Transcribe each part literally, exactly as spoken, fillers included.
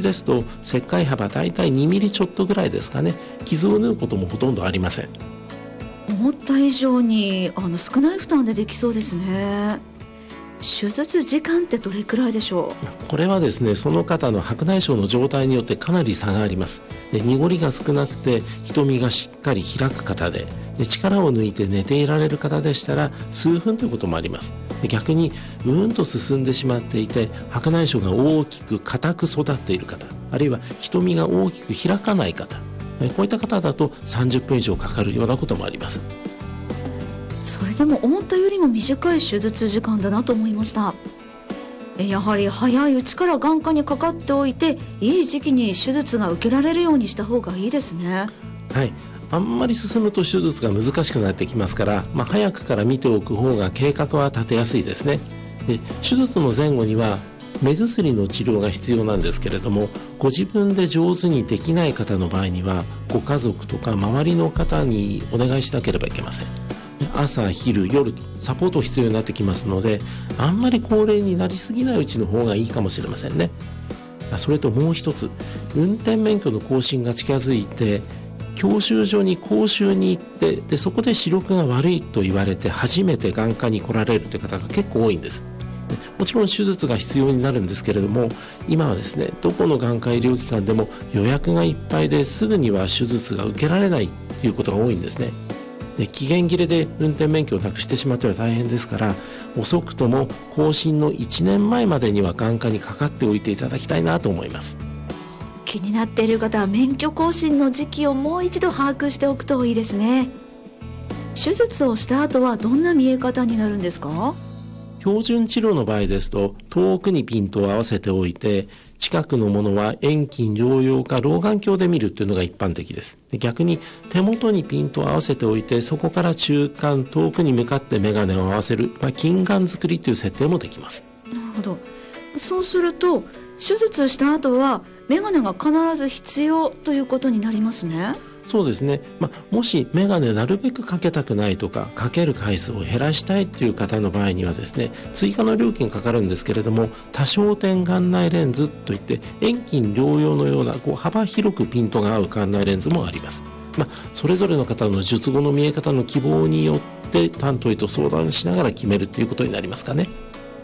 ですと切開幅だいたいにミリちょっとぐらいですかね。傷を縫うこともほとんどありません。 思った以上にあの少ない負担でできそうですね。手術時間ってどれくらいでしょう？ これはですね、その方の白内障の状態によってかなり差があります。で、濁りが少なくて瞳がしっかり開く方で、で力を抜いて寝ていられる方でしたら数分ということもあります。で逆にうーんと進んでしまっていて白内障が大きく硬く育っている方、あるいは瞳が大きく開かない方、こういった方だとさんじゅっぷん以上かかるようなこともあります。 それでも思ったよりも短い手術時間だなと思いました。やはり早いうちから眼科にかかっておいていい時期に手術が受けられるようにした方がいいですね。 はい、あんまり進むと手術が難しくなってきますから、まあ、早くから見ておく方が計画は立てやすいですね。で手術の前後には目薬の治療が必要なんですけれども、ご自分で上手にできない方の場合にはご家族とか周りの方にお願いしなければいけません。朝昼夜とサポート必要になってきますので、あんまり高齢になりすぎないうちの方がいいかもしれませんね。それともう一つ、運転免許の更新が近づいて教習所に講習に行って、でそこで視力が悪いと言われて初めて眼科に来られるという方が結構多いんです。もちろん手術が必要になるんですけれども、今はですね、どこの眼科医療機関でも予約がいっぱいですぐには手術が受けられないということが多いんですね。で期限切れで運転免許をなくしてしまっては大変ですから、遅くとも更新のいちねんまえまでには眼科にかかっておいていただきたいなと思います。 気になっている方は免許更新の時期をもう一度把握しておくといいですね。手術をした後はどんな見え方になるんですか？ 標準治療の場合ですと遠くにピントを合わせておいて、近くのものは遠近両用か老眼鏡で見るというのが一般的です。で逆に手元にピントを合わせておいて、そこから中間遠くに向かって眼鏡を合わせる、まあ、近眼作りという設定もできます。 なるほど。そうすると手術した後は眼鏡が必ず必要ということになりますね。 そうですね、まあ、もし眼鏡なるべくかけたくないとかかける回数を減らしたいという方の場合にはですね、追加の料金かかるんですけれども、多焦点眼内レンズといって遠近両用のようなこう幅広くピントが合う眼内レンズもあります。まあ、それぞれの方の術後の見え方の希望によって担当医と相談しながら決めるということになりますかね。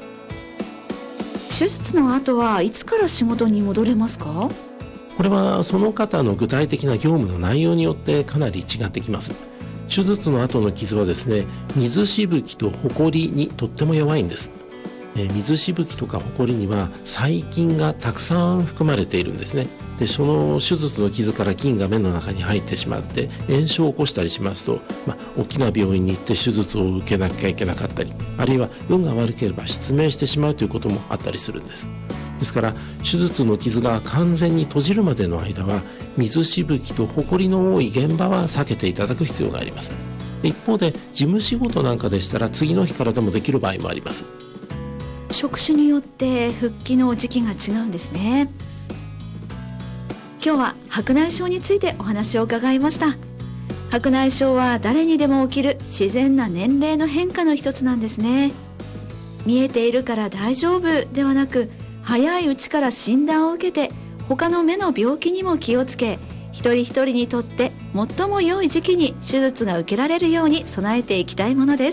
手術の後はいつから仕事に戻れますか？ これはその方の具体的な業務の内容によってかなり違ってきます。手術の後の傷はですね、水しぶきとホコリにとっても弱いんです。えー、水しぶきとかホコリには細菌がたくさん含まれているんですね。でその手術の傷から菌が目の中に入ってしまって炎症を起こしたりしますと、まあ、大きな病院に行って手術を受けなきゃいけなかったり、あるいは運が悪ければ失明してしまうということもあったりするんです。ですから手術の傷が完全に閉じるまでの間は水しぶきとホコリの多い現場は避けていただく必要があります。一方で事務仕事なんかでしたら次の日からでもできる場合もあります。 職種によって復帰の時期が違うんですね。今日は白内障についてお話を伺いました。白内障は誰にでも起きる自然な年齢の変化の一つなんですね。見えているから大丈夫ではなく、早いうちから診断を受けて他の目の病気にも気をつけ、一人一人にとって最も良い時期に手術が受けられるように備えていきたいものです。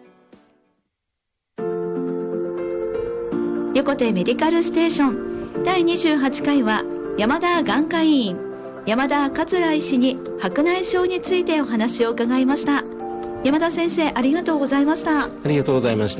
横手メディカルステーションだいにじゅうはちかいは山田眼科医院山田桂医師に白内障についてお話を伺いました。山田先生、ありがとうございました。 ありがとうございました。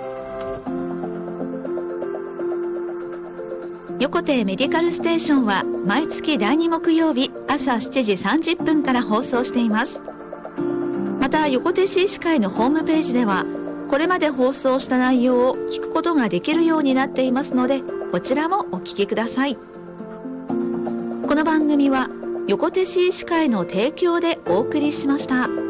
横手メディカルステーションは毎月だいに木曜日朝しちじさんじゅっぷんから放送しています。また横手市医師会のホームページではこれまで放送した内容を聞くことができるようになっていますので、こちらもお聞きください。この番組は横手市医師会の提供でお送りしました。